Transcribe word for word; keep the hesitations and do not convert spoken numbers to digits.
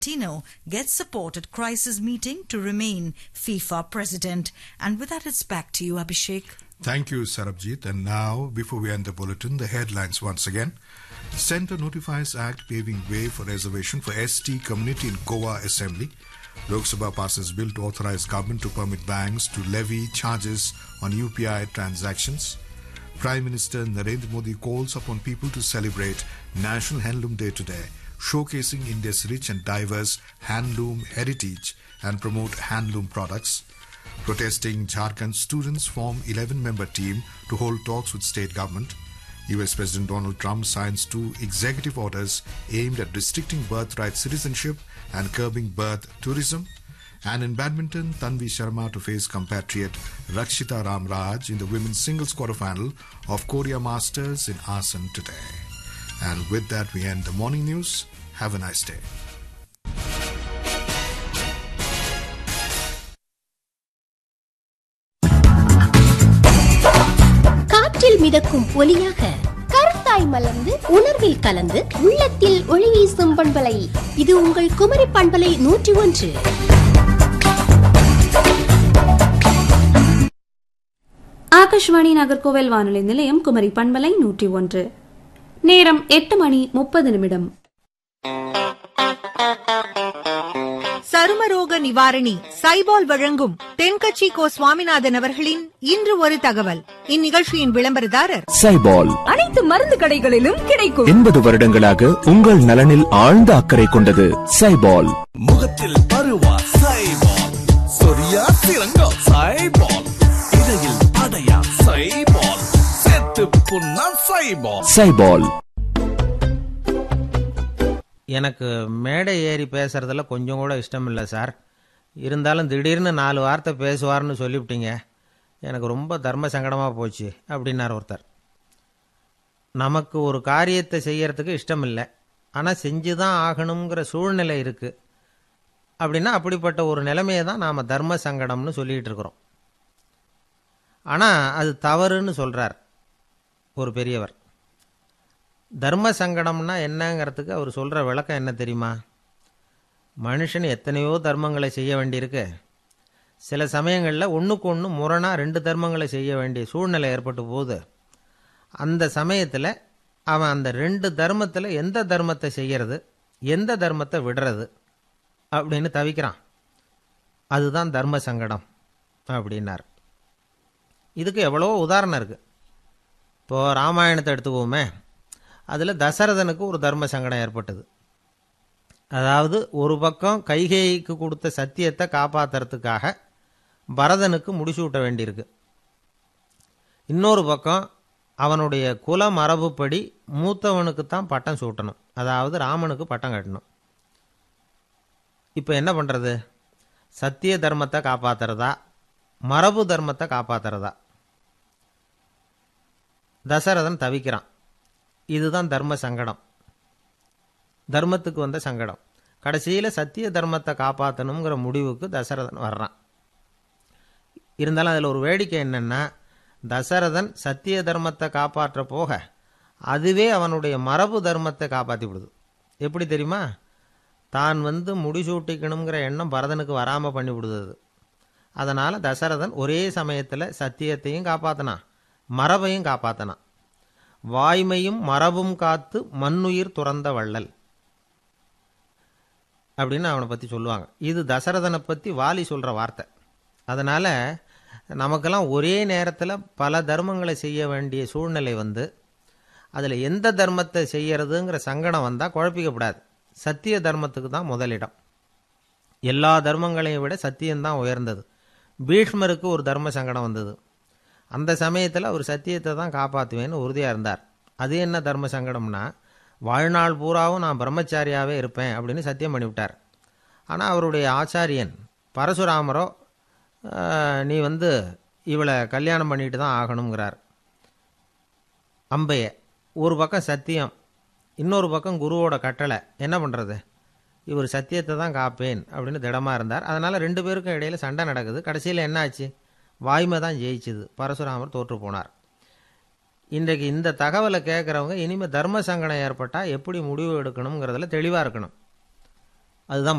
Tino gets support at crisis meeting to remain FIFA president. And with that, it's back to you, Abhishek. Thank you, Sarabjit. And now, before we end the bulletin, the headlines once again. Centre notifies Act paving way for reservation for S T community in Goa Assembly. Lok Sabha passes bill to authorize government to permit banks to levy charges on U P I transactions. Prime Minister Narendra Modi calls upon people to celebrate National Handloom Day today, showcasing India's rich and diverse handloom heritage and promote handloom products. Protesting Jharkhand students form eleven-member team to hold talks with state government. U S President Donald Trump signs two executive orders aimed at restricting birthright citizenship and curbing birth tourism. And in badminton, Tanvi Sharma to face compatriot Rakshita Ramraj in the women's singles quarterfinal of Korea Masters in Asan today. And with that, we end the morning news. Have a nice day. காற்றில் மிதக்கும் ஒலியாக கருத்தாய் மலர்ந்து உணர்வில் கலந்து உள்ளத்தில் ஒளி வீசும் பண்பலை இது உங்கள் குமரி பண்பலை நூற்றி ஒன்று. ஆகாஷ்வாணி நாகர்கோவில் வானொலி நிலையம் குமரி பண்பலை நூற்றி ஒன்று. நேரம் எட்டு மணி முப்பது நிமிடம். சருமரோக நிவாரணி சைபால் வழங்கும் தென்கட்சி கோ சுவாமிநாதன் அவர்களின் இன்று ஒரு தகவல். இந்நிகழ்ச்சியின் விளம்பரதாரர் சைபால். அனைத்து மருந்து கடைகளிலும் கிடைக்கும். எண்பது வருடங்களாக உங்கள் நலனில் ஆழ்ந்த அக்கறை கொண்டது சைபால். முகத்தில் பருவா சைபால், சொரியா சிறங்கா சைபால், இடையில் அடையா சைபால், செத்து புண்ணா சைபால். சைபால். எனக்கு மேடை ஏறி பேசுறதுல கொஞ்சம் கூட இஷ்டம் இல்லை சார். இருந்தாலும் திடீர்னு நாலு வார்த்தை பேசுவார்னு சொல்லிவிட்டீங்க. எனக்கு ரொம்ப தர்ம சங்கடமாக போச்சு அப்படின்னார் ஒருத்தர். நமக்கு ஒரு காரியத்தை செய்யறதுக்கு இஷ்டம் இல்லை, ஆனால் செஞ்சு தான் ஆகணுங்கிற சூழ்நிலை இருக்குது அப்படின்னா அப்படிப்பட்ட ஒரு நிலைமையை தான் நாம் தர்ம சங்கடம்னு சொல்லிகிட்டு இருக்கிறோம். ஆனால் அது தவறுன்னு சொல்கிறார் ஒரு பெரியவர். தர்ம சங்கடம்னா என்னங்கிறதுக்கு அவர் சொல்கிற விளக்கம் என்ன தெரியுமா? மனுஷன் எத்தனையோ தர்மங்களை செய்ய வேண்டியிருக்கு. சில சமயங்களில் ஒன்றுக்கு ஒன்று முரணாக ரெண்டு தர்மங்களை செய்ய வேண்டிய சூழ்நிலை ஏற்பட்டு போகுது. அந்த சமயத்தில் அவன் அந்த ரெண்டு தர்மத்தில் எந்த தர்மத்தை செய்கிறது, எந்த தர்மத்தை விடுறது அப்படின்னு தவிக்கிறான். அதுதான் தர்ம சங்கடம் அப்படின்னார். இதுக்கு எவ்வளோ உதாரணம் இருக்குது. இப்போது ராமாயணத்தை எடுத்துக்குவோமே, அதில் தசரதனுக்கு ஒரு தர்ம சங்கடம் ஏற்பட்டது. அதாவது ஒரு பக்கம் கைகேயிக்கு கொடுத்த சத்தியத்தை காப்பாற்றுறதுக்காக பரதனுக்கு முடிசூட்ட வேண்டியிருக்கு. இன்னொரு பக்கம் அவனுடைய குல மரபுப்படி மூத்தவனுக்குத்தான் பட்டம் சூட்டணும், அதாவது ராமனுக்கு பட்டம் கட்டணும். இப்போ என்ன பண்ணுறது? சத்திய தர்மத்தை காப்பாற்றுறதா, மரபு தர்மத்தை காப்பாற்றுறதா? தசரதன் தவிக்கிறான். இதுதான் தர்ம சங்கடம், தர்மத்துக்கு வந்த சங்கடம். கடைசியில் சத்திய தர்மத்தை காப்பாற்றணுங்கிற முடிவுக்கு தசரதன் வர்றான். இருந்தாலும் அதில் ஒரு வேடிக்கை என்னென்னா, தசரதன் சத்திய தர்மத்தை காப்பாற்ற போக அதுவே அவனுடைய மரபு தர்மத்தை காப்பாற்றி விடுது. எப்படி தெரியுமா? தான் வந்து முடிசூட்டிக்கணுங்கிற எண்ணம் பரதனுக்கு வராமல் பண்ணி விடுது. அதனால் தசரதன் ஒரே சமயத்தில் சத்தியத்தையும் காப்பாற்றினான், மரபையும் காப்பாற்றினான். வாய்மையும் மரபும் காத்து மண்ணுயிர் துறந்த வள்ளல் அப்படின்னு அவனை பற்றி சொல்லுவாங்க. இது தசரதனை பற்றி வாலி சொல்கிற வார்த்தை. அதனால் நமக்கெல்லாம் ஒரே நேரத்தில் பல தர்மங்களை செய்ய வேண்டிய சூழ்நிலை வந்து அதில் எந்த தர்மத்தை செய்யறதுங்கிற சங்கடம் வந்தால் குழப்பிக்கப்படாது. சத்திய தர்மத்துக்கு தான் முதலிடம். எல்லா தர்மங்களையும் விட சத்தியம்தான் உயர்ந்தது. பீஷ்மருக்கு ஒரு தர்ம சங்கடம் வந்தது. அந்த சமயத்தில் அவர் சத்தியத்தை தான் காப்பாற்றுவேன்னு உறுதியாக இருந்தார். அது என்ன தர்ம சங்கடம்னா, வாழ்நாள் பூராவும் நான் பிரம்மச்சாரியாகவே இருப்பேன் அப்படின்னு சத்தியம் பண்ணிவிட்டார். ஆனால் அவருடைய ஆச்சாரியன் பரசுராமரோ நீ வந்து இவளை கல்யாணம் பண்ணிட்டு தான் ஆகணுங்கிறார். அம்பைய ஒரு பக்கம் சத்தியம், இன்னொரு பக்கம் குருவோட கட்டளை. என்ன பண்ணுறது? இவர் சத்தியத்தை தான் காப்பேன் அப்படின்னு திடமாக இருந்தார். அதனால் ரெண்டு பேருக்கும் இடையில சண்டை நடக்குது. கடைசியில் என்ன ஆச்சு? வாய்மை தான் ஜெயிச்சுது, பரசுராமர் தோற்று போனார். இன்றைக்கு இந்த தகவலை கேட்குறவங்க இனிமேல் தர்ம சங்கடம் ஏற்பட்டால் எப்படி முடிவு எடுக்கணுங்கிறதுல தெளிவாக இருக்கணும். அதுதான்